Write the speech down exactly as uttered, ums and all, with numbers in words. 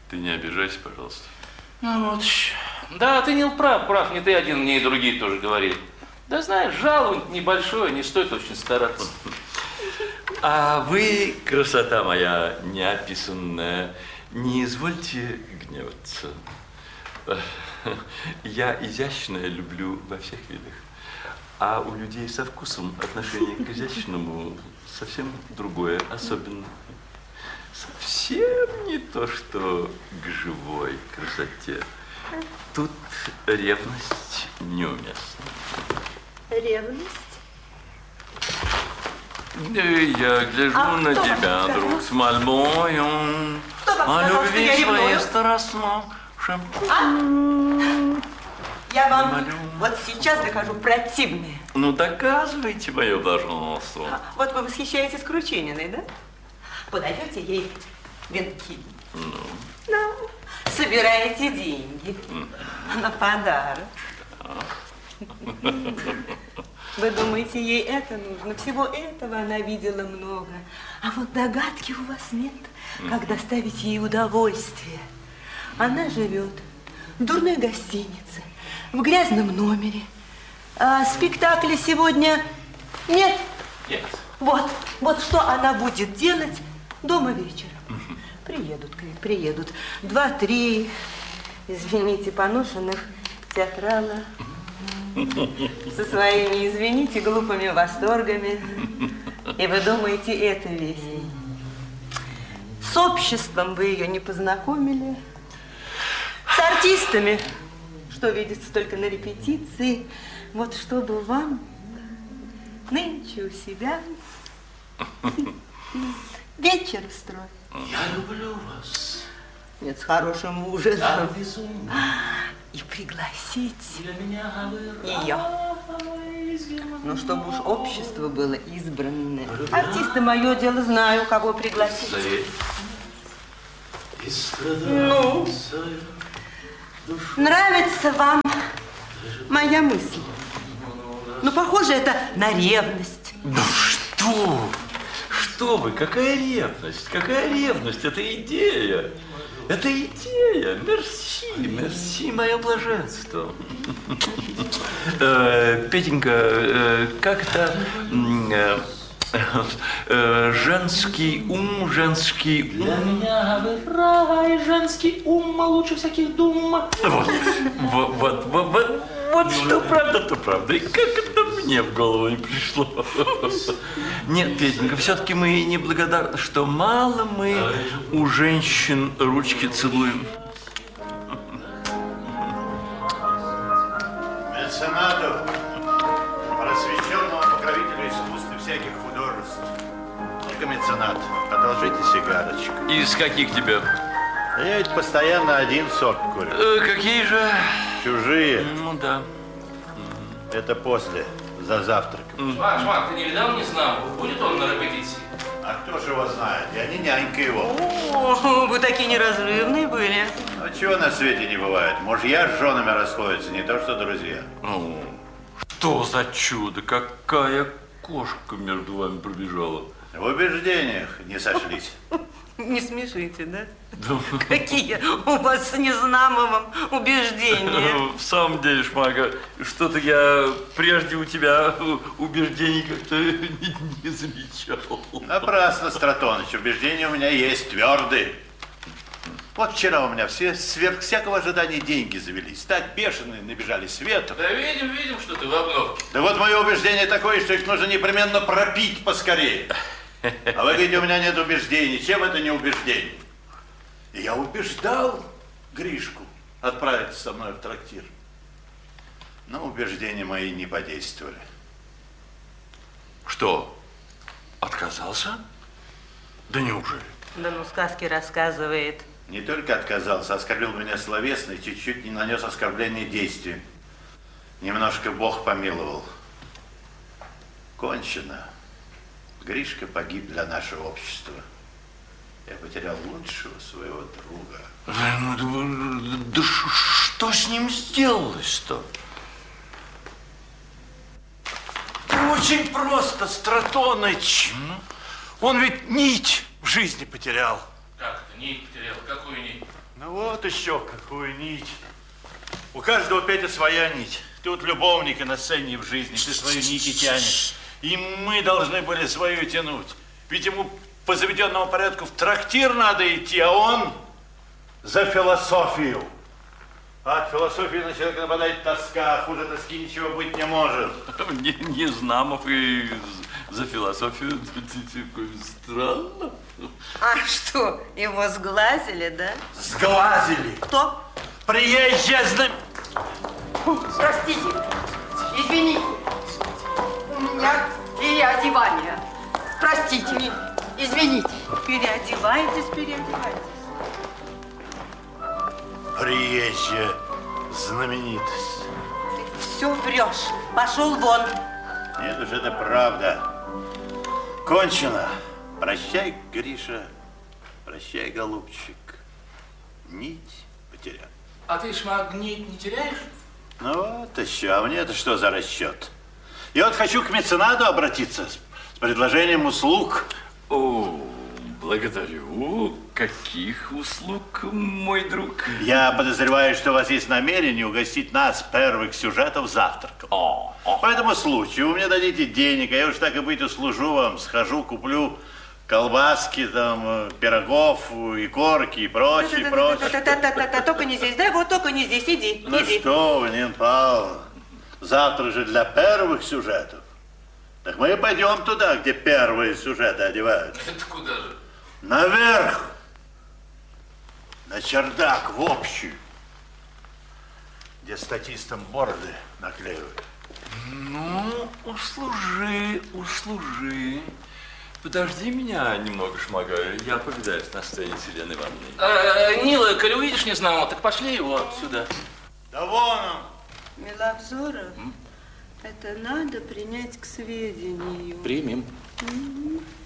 Ты не обижайся, пожалуйста. Ну вот еще. Да, ты не прав, прав, не ты один, мне и другие тоже говорили. Да знаешь, жалование небольшое, не стоит очень стараться. А вы, красота моя неописанная, не извольте гневаться. Я изящное люблю во всех видах. А у людей со вкусом отношение к изящному совсем другое, особенно. Совсем не то, что к живой красоте. Тут ревность неуместна. Ревность? Я гляжу а на тебя, друг, с мольбою. О любви своей страстно шепчу. А? Я вам молю. Вот сейчас докажу противное. Ну, доказывайте мое блаженство. А, вот вы восхищаетесь Кручининой, да? Подаете ей венки. Ну. Ну, собираете деньги mm. на подарок. Вы думаете, ей это нужно? Всего этого она видела много. А вот догадки у вас нет, как доставить ей удовольствие. Она живет в дурной гостинице, в грязном номере. А спектакля сегодня нет? Нет. Вот, вот что она будет делать дома вечером. Приедут к ней, приедут. Два-три, извините, поношенных театрала. Со своими, извините, глупыми восторгами. И вы думаете, это весело. С обществом вы ее не познакомили. С артистами, что видится только на репетиции. Вот чтобы вам нынче у себя вечер устроить. Я люблю вас. Нет, с хорошим ужином. Да, безумно. И пригласить Для меня ее. Ну, чтобы уж общество было избранное. Артисты мое дело, знаю, кого пригласить. Ну, нравится вам моя мысль? Ну, похоже, это на ревность. Ну что? Что вы? Какая ревность? Какая ревность? Это идея. Это идея. Мерси, мерси, мое блаженство. Петенька, как-то женский ум, женский ум. Для меня вы рай, женский ум лучше всяких дум. Вот, вот, вот, вот, вот что правда, то правда. И как это мне в голову не пришло? Нет, Петенька, все-таки мы неблагодарны, что мало мы у женщин ручки целуем. Меценату, просвещенного покровителя искусств и всяких художеств. Ну-ка, меценат, одолжите сигарочку. Из каких тебе? Я ведь постоянно один сорт курю. Э, какие же? Чужие. Ну да. Это после, за завтраком. Шмак, Шмак, ты не видал Незнамова? Будет он на репетиции? А кто же его знает? Я не нянька его. О, вы такие неразрывные были. А чего на свете не бывает? Мужья с женами расходятся, не то что друзья. О, что за чудо? Какая кошка между вами пробежала? В убеждениях не сошлись. Не смешите, да? Да. Какие у вас с Незнамовым убеждения? В самом деле, Шмака, что-то я прежде у тебя убеждений как-то не, не замечал. Напрасно, Стратоныч, убеждения у меня есть твердые. Вот вчера у меня все сверх всякого ожидания деньги завелись. Так бешеные набежали светом. Да видим, видим, что ты в обновке. Да вот мое убеждение такое, что их нужно непременно пропить поскорее. А вы говорите, у меня нет убеждений. Чем это не убеждение? И я убеждал Гришку отправиться со мной в трактир. Но убеждения мои не подействовали. Что, отказался? Да неужели? Да ну, сказки рассказывает. Не только отказался, оскорбил меня словесно и чуть-чуть не нанес оскорбление действием. Немножко Бог помиловал. Кончено. Гришка погиб для нашего общества. Я потерял лучшего своего друга. Да, ну, да, да что с ним сделалось-то? Очень просто, Стратоныч. Он ведь нить в жизни потерял. Как ты? Нить потерял. Какую нить? Ну вот еще какую нить. У каждого, Петя, своя нить. Ты вот любовника на сцене в жизни, ты свою нить и тянешь. И мы должны были свою тянуть. Ведь ему по заведенному порядку в трактир надо идти, а он за философию. А от философии на человека нападает тоска, хуже тоски ничего быть не может. Не, не знамов и за философию странно. А что, его сглазили, да? Сглазили. Кто? Приезжая знам... Простите, извините, у меня переодевание. Простите, извините. Переодевайтесь, переодевайтесь. Приезжая знаменитость. Ты все врешь. Пошел вон. Нет уж, это правда. Кончено. Прощай, Гриша. Прощай, голубчик. Нить потерял. А ты, Шмак, нить не теряешь? Ну вот еще. А мне это что за расчет? Я вот хочу к меценату обратиться с, с предложением услуг. О, благодарю. Каких услуг, мой друг? Я подозреваю, что у вас есть намерение угостить нас первых сюжетов завтраком. О, о. По этому случаю вы мне дадите денег, а я уж так и быть услужу вам, схожу, куплю колбаски, там, пирогов, икорки и прочее, прочее. Та-та-та-та-та-та-та, только не здесь, да? Вот только не здесь, иди, Ну иди. что вы, Нина Павловна, завтра же для первых сюжетов. Так мы пойдем туда, где первые сюжеты одеваются. Это куда же? Наверх, на чердак, в общую, где статистам бороды наклеивают. Ну, услужи, услужи. Подожди меня немного, Шмагаль. Я повидаюсь на сцене с Еленой Ивановной. А, Нила, коли увидишь Незнамова, так пошли его сюда. Да вон он. Миловзоров, это надо принять к сведению. Примем. Мгм.